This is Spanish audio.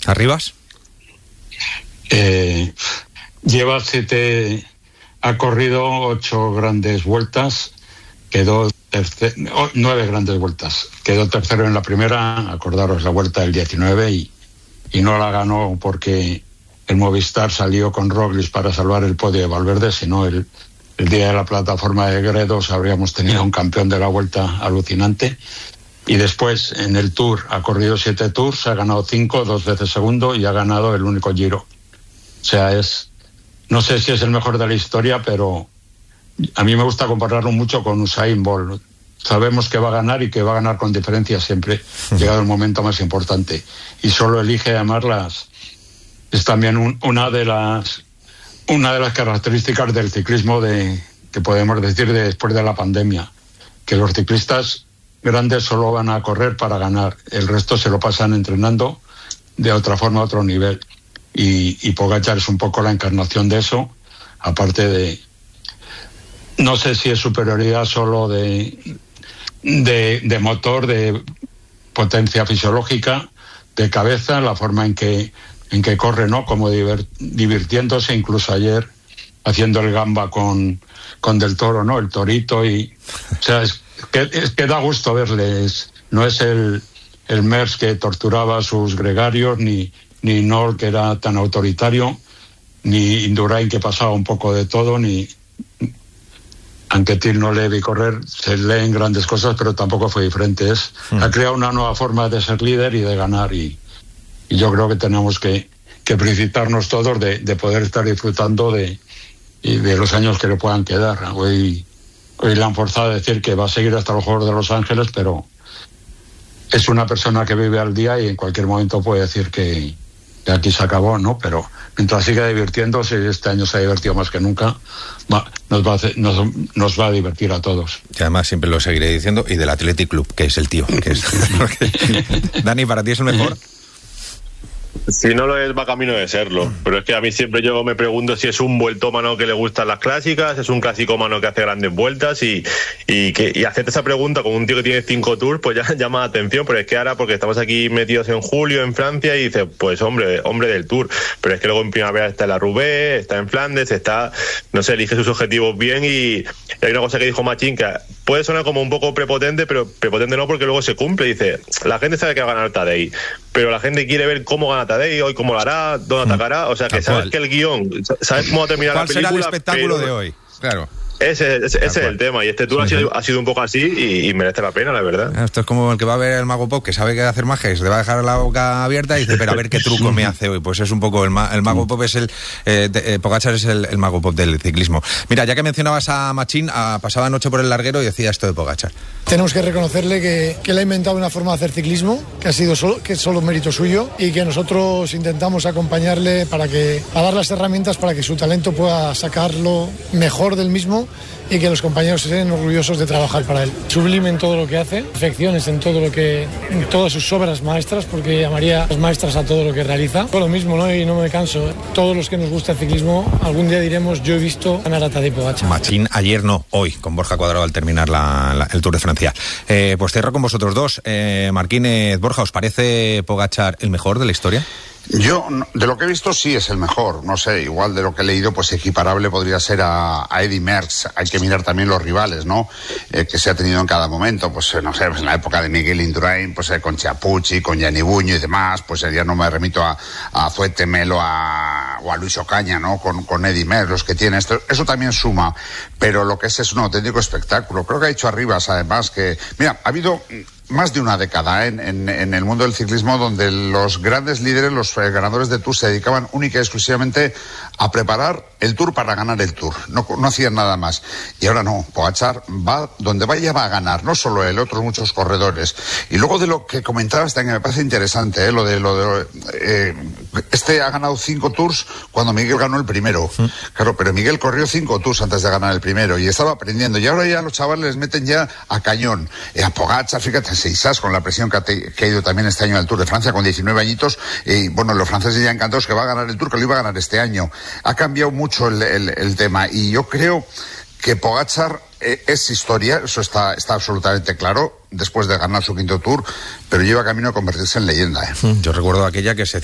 ¿Arribas? Lleva 7, ha corrido 8 grandes vueltas, quedó 9 grandes vueltas, quedó tercero en la primera, acordaros la vuelta del 19 y no la ganó porque el Movistar salió con Roglic para salvar el podio de Valverde, sino el día de la plataforma de Gredos habríamos tenido un campeón de la vuelta alucinante. Y después en el Tour ha corrido 7 Tours, ha ganado 5, 2 veces segundo y ha ganado el único Giro. O sea, no sé si es el mejor de la historia, pero a mí me gusta compararlo mucho con Usain Bolt. Sabemos que va a ganar y que va a ganar con diferencia siempre, llegado el momento más importante. Y solo elige amarlas. Es también una de las características del ciclismo que podemos decir después de la pandemia, que los ciclistas grandes solo van a correr para ganar, el resto se lo pasan entrenando de otra forma, a otro nivel. Y Pogačar es un poco la encarnación de eso, aparte de, no sé si es superioridad solo de motor, de potencia fisiológica, de cabeza, la forma en que corre, ¿no? Como divirtiéndose, incluso ayer haciendo el gamba con Del Toro, ¿no? El torito o sea, es que da gusto verles. No es el Merckx que torturaba a sus gregarios, ni Nol que era tan autoritario, ni Indurain que pasaba un poco de todo, ni Anquetil no le vi correr, se leen grandes cosas, pero tampoco fue diferente. Ha creado una nueva forma de ser líder y de ganar y yo creo que tenemos que felicitarnos todos de poder estar disfrutando de los años que le puedan quedar. Hoy le han forzado a decir que va a seguir hasta los Juegos de Los Ángeles, pero es una persona que vive al día y en cualquier momento puede decir que aquí se acabó, ¿no? Pero mientras siga divirtiéndose, este año se ha divertido más que nunca, nos va a divertir a todos. Y además siempre lo seguiré diciendo, y del Athletic Club, que es el tío. Dani, ¿para ti es el mejor? Si no lo es, va camino de serlo. Pero es que a mí siempre yo me pregunto si es un vueltómano que le gustan las clásicas, es un clasicómano que hace grandes vueltas y hacerte esa pregunta con un tío que tiene 5 tours, pues ya llama la atención. Pero es que ahora, porque estamos aquí metidos en julio en Francia y dices, pues hombre del Tour. Pero es que luego en primavera está en la Roubaix, está en Flandes, no sé, elige sus objetivos bien y hay una cosa que dijo Machín que puede sonar como un poco prepotente, pero prepotente no, porque luego se cumple. Dice, la gente sabe que va a ganar Tadej, pero la gente quiere ver cómo gana Tadej, hoy cómo lo hará, dónde atacará, o sea que sabes que el guión, sabes cómo va a terminar la película. ¿Cuál será el espectáculo de hoy? Claro. Ese es el tema, y este tour ha sido un poco así y merece la pena, la verdad. Esto es como el que va a ver el Mago Pop, que sabe que hacer magia y se le va a dejar la boca abierta y dice, pero a ver qué truco me hace hoy. Pues es un poco el Mago Pop, es Pogačar es el Mago Pop del ciclismo. Mira, ya que mencionabas a Machín, pasaba anoche por el larguero y decía esto de Pogačar. Tenemos que reconocerle que le ha inventado una forma de hacer ciclismo, que es solo mérito suyo, y que nosotros intentamos acompañarle a dar las herramientas para que su talento pueda sacarlo mejor del mismo y que los compañeros estén orgullosos de trabajar para él. Sublime en todo lo que hace, perfecciones en todas sus obras maestras, porque llamaría las maestras a todo lo que realiza. Todo lo mismo, ¿no? Y no me canso. Todos los que nos gusta el ciclismo, algún día diremos, yo he visto ganar a Tadej Pogačar. Machín, ayer no, hoy, con Borja Cuadrado al terminar el Tour de Francia. Pues cierro con vosotros dos. Marquínez, Borja, ¿os parece Pogačar el mejor de la historia? Yo, de lo que he visto, sí es el mejor. No sé, igual de lo que he leído, pues equiparable podría ser a Eddy Merckx. Hay que mirar también los rivales, ¿no? Que se ha tenido en cada momento. Pues no sé, pues en la época de Miguel Indurain, pues con Chiappucci, con Gianni Buño y demás, pues ya no me remito a Zuete Melo o a Luis Ocaña, ¿no? Con Eddy Merckx, los que tiene esto. Eso también suma, pero lo que es un auténtico espectáculo. Creo que ha dicho Arribas, además, que... Mira, ha habido más de una década en el mundo del ciclismo donde los grandes líderes, los ganadores de Tour, se dedicaban única y exclusivamente a preparar el Tour para ganar el Tour. No hacían nada más. Y ahora no, Pogačar va donde vaya, va a ganar, no solo él, otros muchos corredores. Y luego de lo que comentabas también me parece interesante, este ha ganado 5 Tours cuando Miguel ganó el primero. Claro, pero Miguel corrió 5 Tours antes de ganar el primero y estaba aprendiendo. Y ahora ya los chavales les meten ya a cañón. A Pogačar, fíjate, Seixas, con la presión que ha ido también este año al Tour de Francia con 19 añitos, y bueno, los franceses ya encantados que va a ganar el Tour, que lo iba a ganar este año. Ha cambiado mucho el tema y yo creo que Pogačar es historia, eso está absolutamente claro, después de ganar su 5.º Tour, pero lleva camino a convertirse en leyenda. Yo recuerdo aquella que se